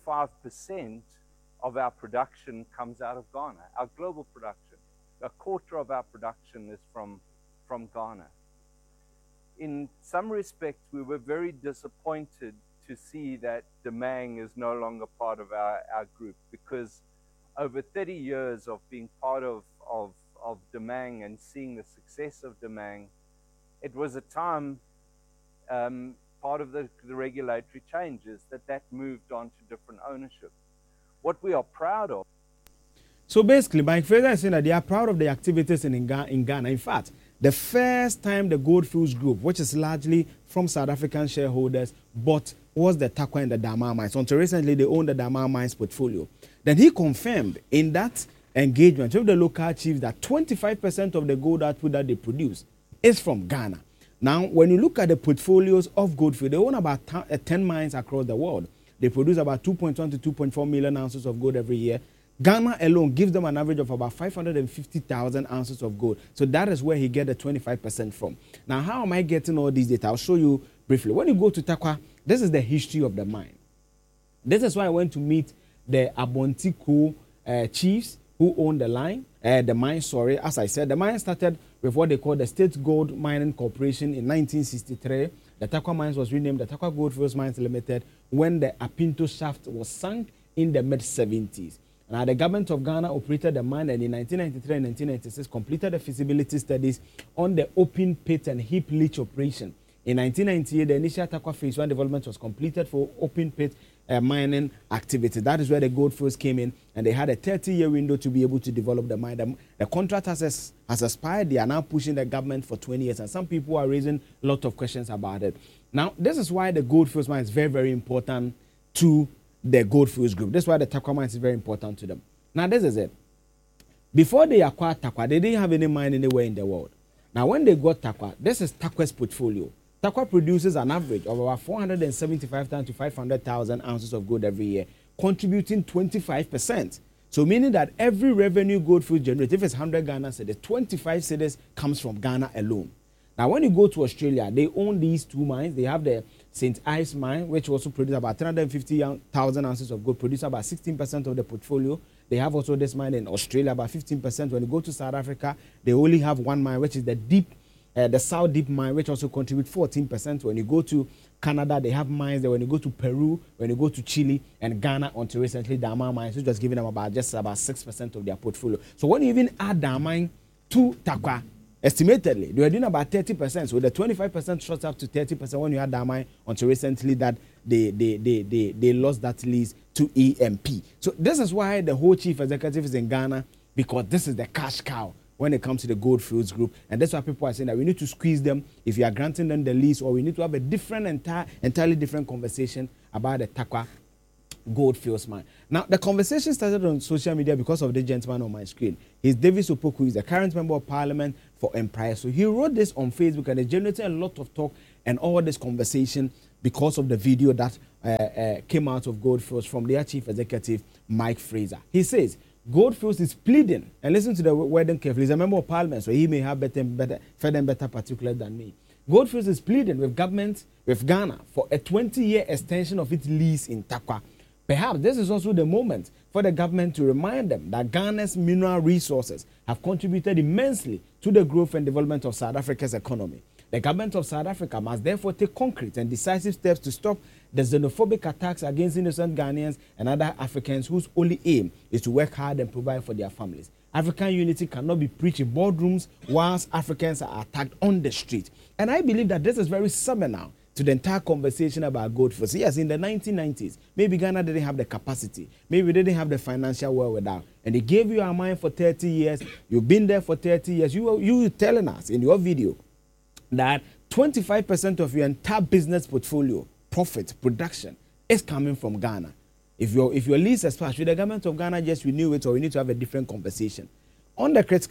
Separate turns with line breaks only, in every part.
25% of our production comes out of Ghana, our global production. A quarter of our production is from Ghana. In some respects, we were very disappointed to see that Damang is no longer part of our group, because over 30 years of being part of Damang and seeing the success of Damang, it was a time, part of the regulatory changes, that moved on to different ownership. What we are proud of.
So basically, Mike Fraser is saying that they are proud of the activities in Ghana. In fact, the first time the Gold Fields Group, which is largely from South African shareholders, bought was the Tarkwa and the Dama mines. Until recently, they owned the Dama mines portfolio. Then he confirmed in that engagement with the local chiefs that 25% of the gold output that they produce is from Ghana. Now, when you look at the portfolios of Goldfield, they own about 10 mines across the world. They produce about 2.1 to 2.4 million ounces of gold every year. Ghana alone gives them an average of about 550,000 ounces of gold. So that is where he gets the 25% from. Now, how am I getting all these data? I'll show you briefly. When you go to Tarkwa, this is the history of the mine. This is why I went to meet the Abontiko chiefs who own the mine. As I said, the mine started with what they call the State Gold Mining Corporation in 1963. The Tarkwa Mines was renamed the Tarkwa Goldfields Mines Limited when the Apinto shaft was sunk in the mid-70s. Now, the government of Ghana operated the mine, and in 1993 and 1996 completed the feasibility studies on the open pit and heap leach operation. In 1998, the initial Tarkwa Phase 1 development was completed for open pit mining activity. That is where the Goldfields came in, and they had a 30-year window to be able to develop the mine. The contract has expired. They are now pushing the government for 20 years, and some people are raising a lot of questions about it. Now, this is why the Goldfields mine is very, very important to the Goldfields Group. That's why the Tarkwa mine is very important to them. Now, this is it. Before they acquired Tarkwa, they didn't have any mine anywhere in the world. Now, when they got Tarkwa, this is Tarkwa's portfolio. Tarkwa produces an average of about 475,000 to 500,000 ounces of gold every year, contributing 25%. So meaning that every revenue Goldfields generates, if it's 100 Ghana cedis, 25 cedis comes from Ghana alone. Now, when you go to Australia, they own these two mines. They have the St. Ives mine, which also produces about 350,000 ounces of gold, produces about 16% of the portfolio. They have also this mine in Australia, about 15%. When you go to South Africa, they only have one mine, which is the South Deep mine, which also contributes 14%. When you go to Canada, they have mines there. When you go to Peru, when you go to Chile and Ghana, until recently, Dama mines, which was giving them about 6% of their portfolio. So when you even add Dama mine to Tarkwa, estimatedly, they were doing about 30%. So the 25% shot up to 30% when you had Dama mine, until recently that they lost that lease to EMP. So this is why the whole chief executive is in Ghana, because this is the cash cow when it comes to the Goldfields Group. And that's why people are saying that we need to squeeze them if you are granting them the lease, or we need to have a entirely different conversation about the Tarkwa Goldfields mine. Now, the conversation started on social media because of the gentleman on my screen. He's Davis Opoku. He's the current member of parliament for Empire. So he wrote this on Facebook, and it generated a lot of talk and all this conversation because of the video that came out of Goldfields from their chief executive, Mike Fraser. He says, Goldfields is pleading, and listen to the wording carefully. He's a member of parliament, so he may have better particulars than me. Goldfields is pleading with Ghana for a 20-year extension of its lease in Tarkwa. Perhaps this is also the moment for the government to remind them that Ghana's mineral resources have contributed immensely to the growth and development of South Africa's economy. The government of South Africa must therefore take concrete and decisive steps to stop the xenophobic attacks against innocent Ghanaians and other Africans whose only aim is to work hard and provide for their families. African unity cannot be preached in boardrooms whilst Africans are attacked on the street. And I believe that this is very seminal to the entire conversation about Goldfields. Yes, in the 1990s, maybe Ghana didn't have the capacity. Maybe they didn't have the financial wherewithal. And they gave you a mine for 30 years. You've been there for 30 years. You were telling us in your video that 25% of your entire business portfolio, profit, production, is coming from Ghana. If your lease expires, should the government of Ghana just renew it, or we need to have a different conversation? On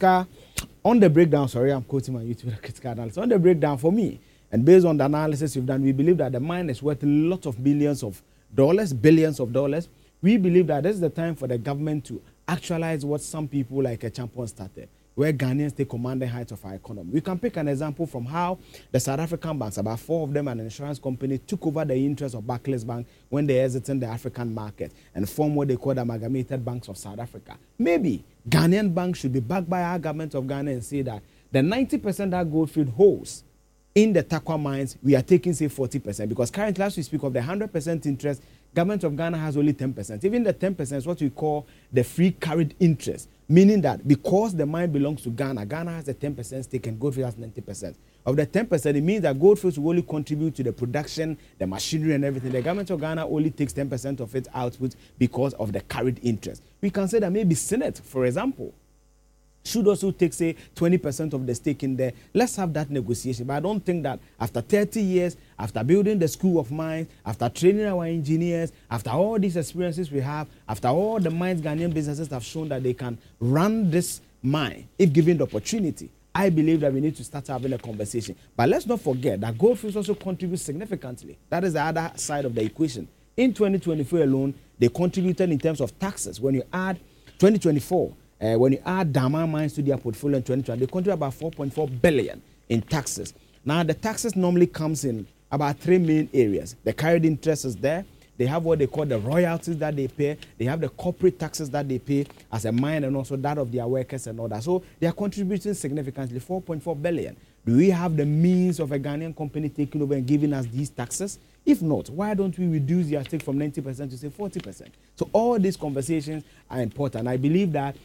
the breakdown, sorry, I'm quoting my YouTube critical analysis. On the breakdown for me, and based on the analysis we've done, we believe that the mine is worth a lot of billions of dollars. We believe that this is the time for the government to actualize what some people like a champion started. where Ghanaians take commanding heights of our economy. We can pick an example from how the South African banks, about 4 of them and an insurance company, took over the interest of Barclays Bank when they exited the African market and formed what they call the Amalgamated Banks of South Africa. Maybe Ghanaian banks should be backed by our government of Ghana and say that the 90% that Goldfield holds in the Tarkwa mines, we are taking, say, 40%. Because currently, as we speak of the 100% interest, government of Ghana has only 10%. Even the 10% is what we call the free carried interest, meaning that because the mine belongs to Ghana, Ghana has a 10% stake and Goldfield has 90%. Of the 10%, it means that Goldfield will only contribute to the production, the machinery and everything. The government of Ghana only takes 10% of its output because of the carried interest. We can say that maybe Senate, for example, should also take, say, 20% of the stake in there. Let's have that negotiation. But I don't think that after 30 years, after building the school of mines, after training our engineers, after all these experiences we have, after all the mines Ghanaian businesses have shown that they can run this mine, if given the opportunity, I believe that we need to start having a conversation. But let's not forget that Goldfields also contributes significantly. That is the other side of the equation. In 2024 alone, they contributed in terms of taxes. When you add 2024, when you add Dama mines to their portfolio in 2020, they contribute about 4.4 billion in taxes. Now, the taxes normally comes in about 3 main areas. The carried interest is there. They have what they call the royalties that they pay. They have the corporate taxes that they pay as a mine and also that of their workers and all that. So they are contributing significantly, 4.4 billion. Do we have the means of a Ghanaian company taking over and giving us these taxes? If not, why don't we reduce their stake from 90% to say 40%? So all these conversations are important. I believe that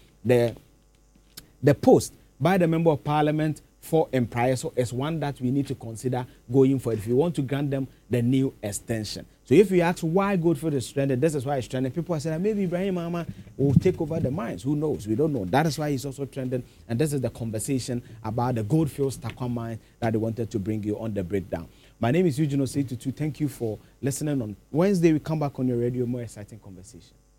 the post by the Member of Parliament for Empriaso is one that we need to consider going forward if we want to grant them the new extension. So if we ask why Goldfield is stranded, this is why it's stranded. People are saying maybe Ibrahim Mahama will take over the mines. Who knows? We don't know. That is why he's also stranded. And this is the conversation about the Goldfields Tarkwa mine that they wanted to bring you on the breakdown. My name is Eugene Osei Tutu. Thank you for listening. On Wednesday, we come back on your radio, more exciting conversation.